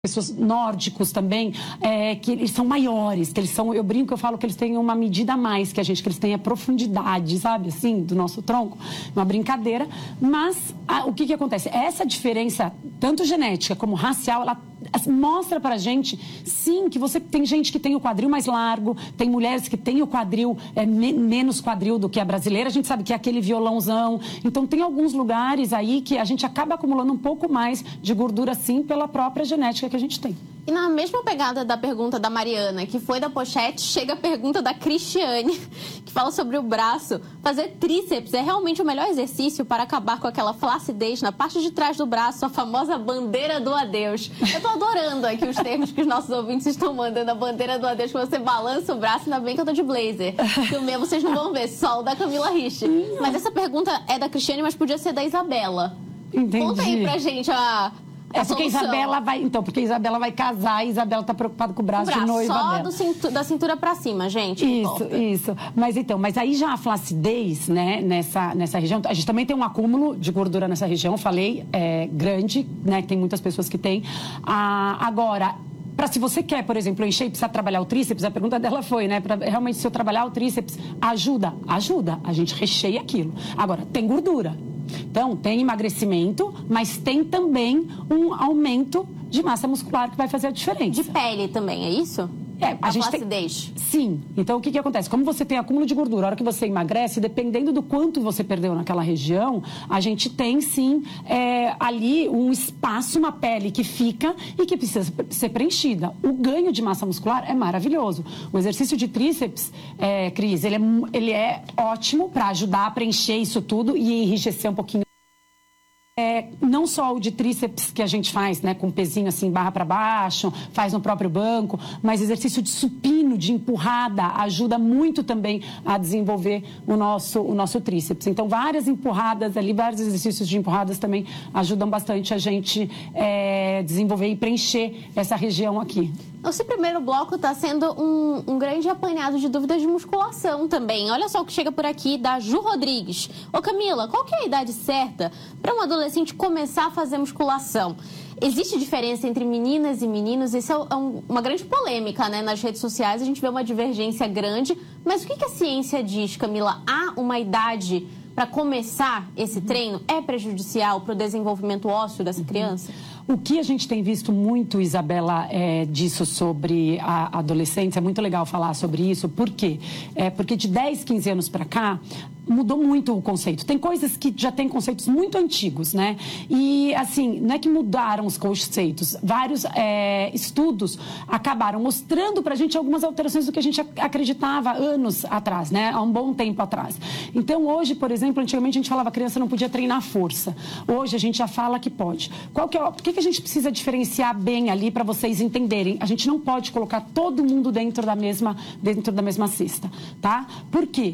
pessoas nórdicos também, que eles são maiores, que eles são, eu brinco, eu falo que eles têm uma medida a mais que a gente, que eles têm a profundidade, sabe, assim, do nosso tronco, uma brincadeira, mas o que acontece? Essa diferença, tanto genética como racial, ela mostra pra gente, sim, que você tem gente que tem o quadril mais largo, tem mulheres que têm o quadril, menos quadril do que a brasileira, a gente sabe que é aquele violãozão, então tem alguns lugares aí que a gente acaba acumulando um pouco mais de gordura, sim, pela própria genética que a gente tem. E na mesma pegada da pergunta da Mariana, que foi da pochete, chega a pergunta da Cristiane, que fala sobre o braço. Fazer tríceps é realmente o melhor exercício para acabar com aquela flacidez na parte de trás do braço, a famosa bandeira do adeus. Eu tô adorando aqui os termos que os nossos ouvintes estão mandando, a bandeira do adeus, que você balança o braço, ainda bem que eu tô de blazer. Que o meu vocês não vão ver, só o da Camila Rich. Mas essa pergunta é da Cristiane, mas podia ser da Isabela. Entendi. Conta aí pra gente a porque a Isabela vai, porque a Isabela vai casar e a Isabela tá preocupada com o braço de noiva dela. Só da cintura pra cima, gente. Isso. Mas aí já a flacidez, né, nessa região, a gente também tem um acúmulo de gordura nessa região, falei, grande, né, tem muitas pessoas que têm. Agora, se você quer, por exemplo, encher e precisar trabalhar o tríceps, a pergunta dela foi, né? Realmente, se eu trabalhar o tríceps, ajuda. A gente recheia aquilo. Agora, tem gordura. Então, tem emagrecimento, mas tem também um aumento de massa muscular que vai fazer a diferença. De pele também, é isso? A gente flacidez. Sim. Então, o que acontece? Como você tem acúmulo de gordura, a hora que você emagrece, dependendo do quanto você perdeu naquela região, a gente tem, sim, ali um espaço, uma pele que fica e que precisa ser preenchida. O ganho de massa muscular é maravilhoso. O exercício de tríceps, Cris, ele é ótimo para ajudar a preencher isso tudo e enrijecer um pouquinho. Não só o de tríceps que a gente faz, né, com o pezinho assim, barra para baixo, faz no próprio banco, mas exercício de supino, de empurrada, ajuda muito também a desenvolver o nosso tríceps. Então, várias empurradas ali, vários exercícios de empurradas também ajudam bastante a gente desenvolver e preencher essa região aqui. Esse primeiro bloco está sendo um grande apanhado de dúvidas de musculação também. Olha só o que chega por aqui da Ju Rodrigues. Ô Camila, qual que é a idade certa para um adolescente começar a fazer musculação? Existe diferença entre meninas e meninos? Isso é uma grande polêmica, né? Nas redes sociais a gente vê uma divergência grande. Mas o que a ciência diz, Camila? Há uma idade para começar esse treino? É prejudicial para o desenvolvimento ósseo dessa criança? O que a gente tem visto muito, Isabela, disso sobre adolescentes, é muito legal falar sobre isso, por quê? Porque de 10, 15 anos para cá, mudou muito o conceito. Tem coisas que já têm conceitos muito antigos, né? E, assim, não é que mudaram os conceitos. Vários estudos acabaram mostrando pra gente algumas alterações do que a gente acreditava anos atrás, né? Há um bom tempo atrás. Então, hoje, por exemplo, antigamente a gente falava que a criança não podia treinar força. Hoje a gente já fala que pode. Por que a gente precisa diferenciar bem ali para vocês entenderem? A gente não pode colocar todo mundo dentro da mesma cesta, tá? Por quê?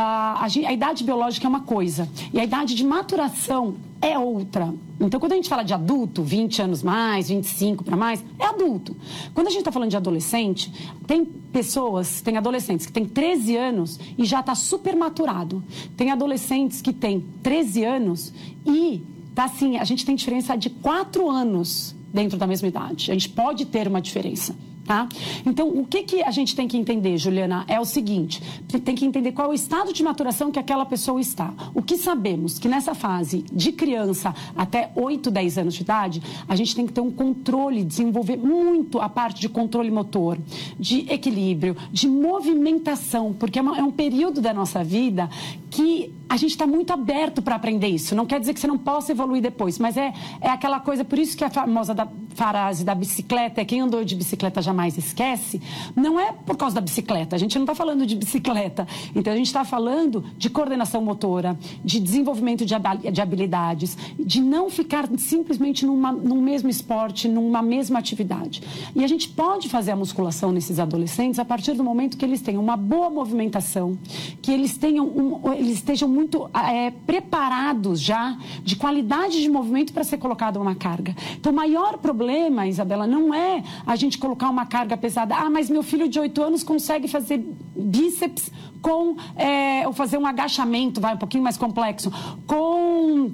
A idade biológica é uma coisa e a idade de maturação é outra. Então, quando a gente fala de adulto, 20 anos mais, 25 para mais, é adulto. Quando a gente está falando de adolescente, tem adolescentes que têm 13 anos e já está super maturado. Tem adolescentes que têm 13 anos e tá assim, a gente tem diferença de 4 anos dentro da mesma idade. A gente pode ter uma diferença. Tá? Então, o que a gente tem que entender, Juliana, é o seguinte, tem que entender qual é o estado de maturação que aquela pessoa está. O que sabemos que nessa fase de criança até 8, 10 anos de idade, a gente tem que ter um controle, desenvolver muito a parte de controle motor, de equilíbrio, de movimentação, porque é um período da nossa vida que a gente está muito aberto para aprender isso. Não quer dizer que você não possa evoluir depois, mas é aquela coisa, por isso que a famosa frase da bicicleta, quem andou de bicicleta jamais esquece, não é por causa da bicicleta, a gente não está falando de bicicleta, então a gente está falando de coordenação motora, de desenvolvimento de habilidades, de não ficar simplesmente num mesmo esporte, numa mesma atividade. E a gente pode fazer a musculação nesses adolescentes a partir do momento que eles tenham uma boa movimentação, que eles estejam muito preparados já de qualidade de movimento para ser colocado uma carga. Então, o maior problema, Isabela, não é a gente colocar uma carga pesada. Mas meu filho de 8 anos consegue fazer bíceps ou fazer um agachamento, um pouquinho mais complexo, com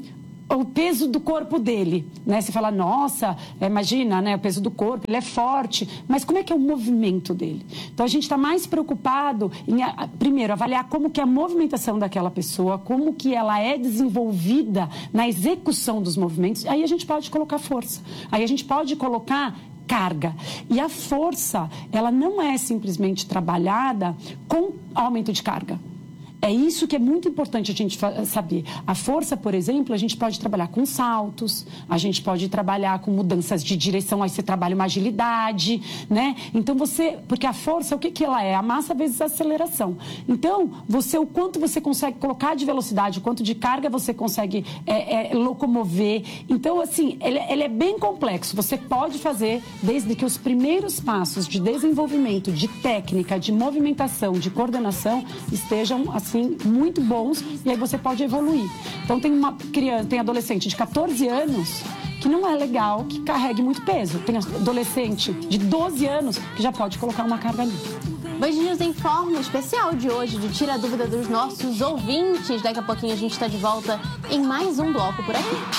o peso do corpo dele, né? Você fala, nossa, imagina, né? O peso do corpo, ele é forte, mas como é que é o movimento dele? Então, a gente está mais preocupado em, primeiro, avaliar como que é a movimentação daquela pessoa, como que ela é desenvolvida na execução dos movimentos. Aí a gente pode colocar força, aí a gente pode colocar carga. E a força, ela não é simplesmente trabalhada com aumento de carga. É isso que é muito importante a gente saber. A força, por exemplo, a gente pode trabalhar com saltos, a gente pode trabalhar com mudanças de direção, aí você trabalha uma agilidade, né? Então porque a força, o que ela é? A massa vezes a aceleração. Então, o quanto você consegue colocar de velocidade, o quanto de carga você consegue locomover. Então, assim, ele é bem complexo. Você pode fazer desde que os primeiros passos de desenvolvimento, de técnica, de movimentação, de coordenação estejam, assim, muito bons, e aí você pode evoluir. Então, tem uma criança, tem adolescente de 14 anos que não é legal que carregue muito peso. Tem adolescente de 12 anos que já pode colocar uma carga ali. Band News Informa especial de hoje, de Tira a Dúvida dos nossos ouvintes. Daqui a pouquinho a gente está de volta em mais um bloco por aqui.